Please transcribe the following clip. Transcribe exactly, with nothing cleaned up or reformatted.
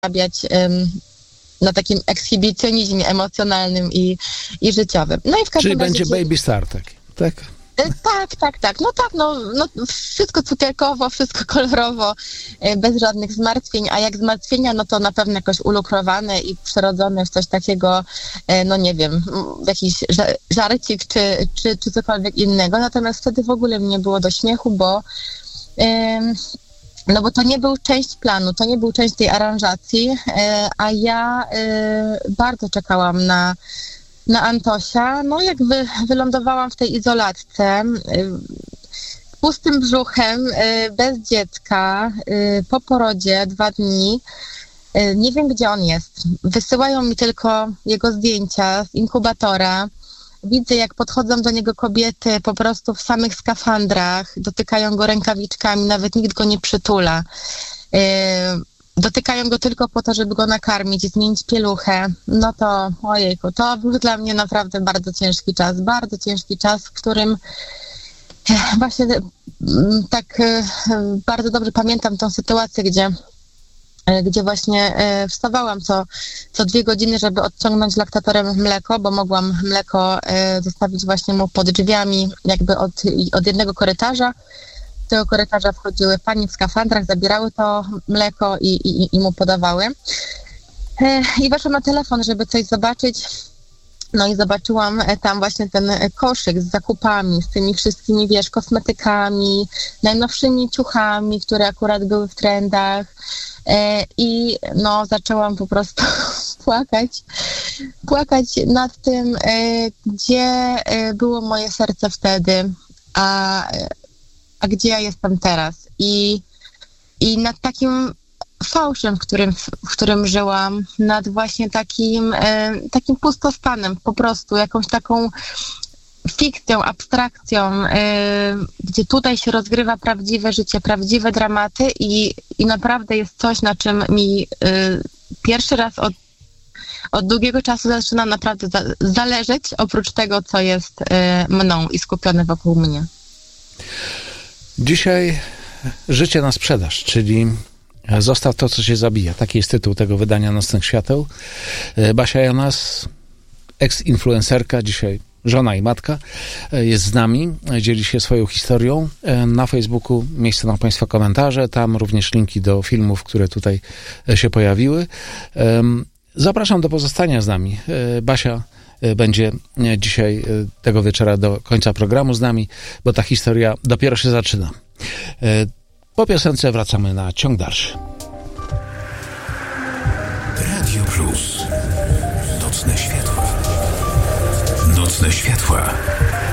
zarabiać um, na takim ekshibicjonizmie emocjonalnym i, i życiowym. No i w każdym Czyli razie, będzie baby star taki, tak? Tak, tak, tak. No tak, no, no wszystko cukierkowo, wszystko kolorowo, bez żadnych zmartwień, a jak zmartwienia, no to na pewno jakoś ulukrowane i przerodzone w coś takiego, no nie wiem, jakiś żarcik czy, czy, czy cokolwiek innego. Natomiast wtedy w ogóle mnie było do śmiechu, bo no bo to nie był część planu, to nie był część tej aranżacji, a ja bardzo czekałam na na Antosia. No jak wy, wylądowałam w tej izolatce, pustym brzuchem, bez dziecka, po porodzie, dwa dni. Nie wiem, gdzie on jest. Wysyłają mi tylko jego zdjęcia z inkubatora. Widzę, jak podchodzą do niego kobiety po prostu w samych skafandrach, dotykają go rękawiczkami, nawet nikt go nie przytula. Dotykają go tylko po to, żeby go nakarmić, zmienić pieluchę. No to, ojejku, to był dla mnie naprawdę bardzo ciężki czas. Bardzo ciężki czas, w którym właśnie tak bardzo dobrze pamiętam tą sytuację, gdzie, gdzie właśnie wstawałam co, co dwie godziny, żeby odciągnąć laktatorem mleko, bo mogłam mleko zostawić właśnie mu pod drzwiami, jakby od, od jednego korytarza. Do tego korytarza wchodziły panie w skafandrach, zabierały to mleko i, i, i mu podawały. I weszłam na telefon, żeby coś zobaczyć. No i zobaczyłam tam właśnie ten koszyk z zakupami, z tymi wszystkimi, wiesz, kosmetykami, najnowszymi ciuchami, które akurat były w trendach. I no zaczęłam po prostu płakać. Płakać nad tym, gdzie było moje serce wtedy, a a gdzie ja jestem teraz. I, i nad takim fałszem, w którym, w którym żyłam, nad właśnie takim, e, takim pustostanem, po prostu jakąś taką fikcją, abstrakcją, e, gdzie tutaj się rozgrywa prawdziwe życie, prawdziwe dramaty i, i naprawdę jest coś, na czym mi e, pierwszy raz od, od długiego czasu zaczyna naprawdę za, zależeć, oprócz tego, co jest e, mną i skupione wokół mnie. Dzisiaj życie na sprzedaż, czyli zostaw to, co cię zabija. Taki jest tytuł tego wydania Nocnych Świateł. Basia Jonas, ex-influencerka, dzisiaj żona i matka, jest z nami, dzieli się swoją historią. Na Facebooku miejsce na Państwa komentarze, tam również linki do filmów, które tutaj się pojawiły. Zapraszam do pozostania z nami. Basia będzie dzisiaj tego wieczora do końca programu z nami, bo ta historia dopiero się zaczyna. Po piosence wracamy na ciąg dalszy. Radio Plus. Nocne światła. Nocne światła.